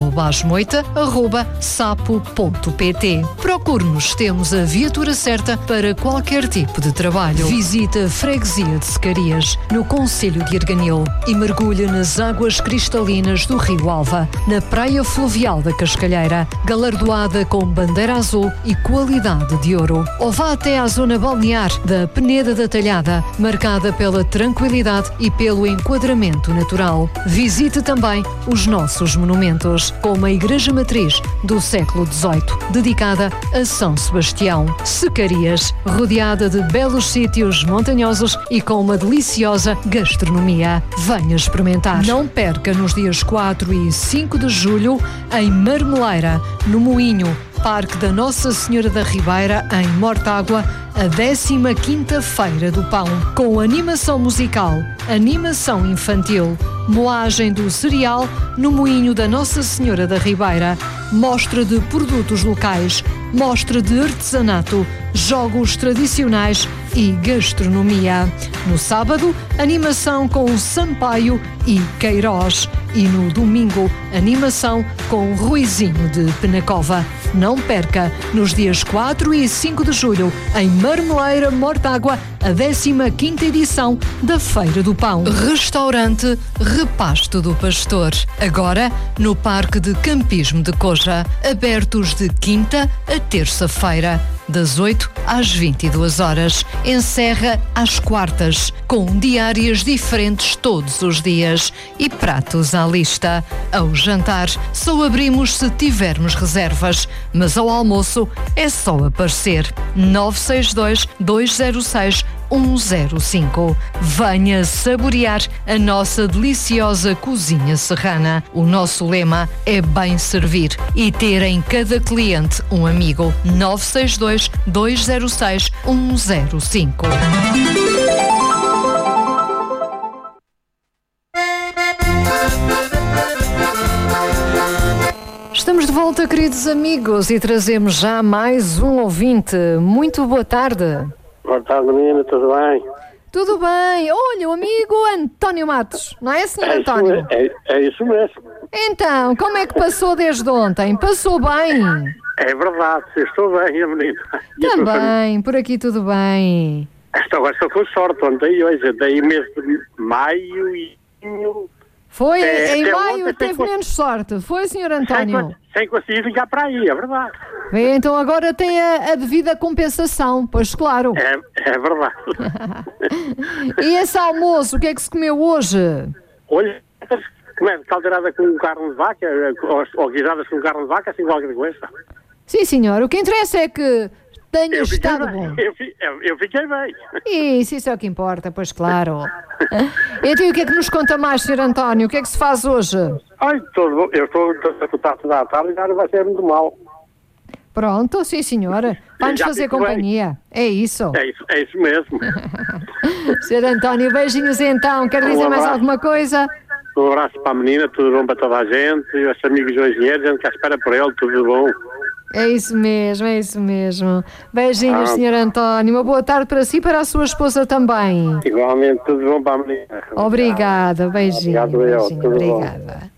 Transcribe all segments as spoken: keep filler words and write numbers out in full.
basmoita arroba sapo ponto pt. Procure-nos, temos a viatura certa para qualquer tipo de trabalho. Visita a Freguesia de Secarias, no concelho de Arganil, e mergulhe nas águas cristalinas do Rio Alva, na praia fluvial da Cascalheira, galardoada com bandeira azul e qualidade de ouro. Ou vá até à zona balnear da Peneda da Talhada, marcada pela tranquilidade e pelo enquadramento natural. Visite também os nossos monumentos, como a Igreja Matriz do século dezoito, dedicada a São Sebastião. Secarias, rodeada de belos sítios montanhosos e com uma deliciosa gastronomia. Venha experimentar. Não perca nos dias quatro e cinco de julho, em Marmeleira, no Moinho, Parque da Nossa Senhora da Ribeira, em Mortágua, a décima quinta Feira do Pão, com animação musical, animação infantil, moagem do cereal no Moinho da Nossa Senhora da Ribeira, mostra de produtos locais, mostra de artesanato, jogos tradicionais e gastronomia. No sábado, animação com o Sampaio e Queiroz. E no domingo, animação com Ruizinho de Penacova. Não perca, nos dias quatro e cinco de julho, em Marmeleira, Mortágua, a décima quinta edição da Feira do Pão. Restaurante Repasto do Pastor, agora no Parque de Campismo de Coja, abertos de quinta a terça-feira, das oito às vinte e duas horas. Encerra às quartas, com diárias diferentes todos os dias e pratos à lista. Ao jantar, só abrimos se tivermos reservas, mas ao almoço é só aparecer. nove seis dois, dois zero seis, um zero cinco. Venha saborear a nossa deliciosa cozinha serrana. O nosso lema é bem servir e ter em cada cliente um amigo. nove seis dois, dois zero seis, um zero cinco. Estamos de volta, queridos amigos, e trazemos já mais um ouvinte. Muito boa tarde. Boa tarde, menina, tudo bem? Tudo bem. Olha, o amigo António Matos, não é, senhor é António? Isso, é, é isso mesmo. Então, como é que passou desde ontem? Passou bem? É verdade, estou bem, menina. Também, por aqui tudo bem. Esta agora só foi sorte ontem, hoje, daí mês de maio e junho. Foi, É, em até maio ontem teve sem- menos sorte, foi, senhor Sem, António? con- sem conseguir ficar para aí, é verdade. Bem, então agora tem a, a devida compensação, pois claro. É, é verdade. E esse almoço, o que é que se comeu hoje? Olha, como é, caldeirada com carne de vaca, ou, ou guisadas com carne de vaca, assim qualquer coisa. Sim, senhor, o que interessa é que tenha Eu fiquei estado bem, bom. eu, fi- eu- eu fiquei bem. Isso, isso é o que importa, pois claro. Então, e o que é que nos conta mais, senhor António? O que é que se faz hoje? Ai, todo, eu estou a escutar toda a tarde e nada vai ser muito mal. Pronto, sim, senhora. Vai-nos Já fazer fico bem. companhia. É isso. É isso, é isso mesmo. senhor António, beijinhos então. Quer dizer mais abraço. alguma coisa? Um abraço para a menina, tudo bom para toda a gente, e os amigos do engenheiro, a gente que espera por ele, tudo bom. É isso mesmo, é isso mesmo. Beijinhos, Ah. senhor António. Uma boa tarde para si e para a sua esposa também. Igualmente, tudo bom para a menina. Obrigada, beijinho. Obrigado, eu. beijinho, Tudo bom. obrigada.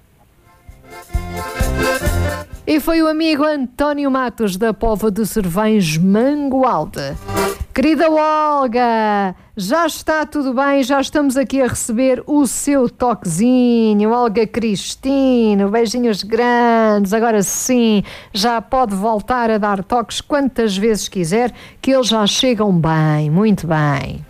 E foi o amigo António Matos, da Póvoa de Cervães, Mangualde. Querida Olga, já está tudo bem, já estamos aqui a receber o seu toquezinho. Olga Cristino, beijinhos grandes. Agora sim, já pode voltar a dar toques quantas vezes quiser, que eles já chegam bem, muito bem.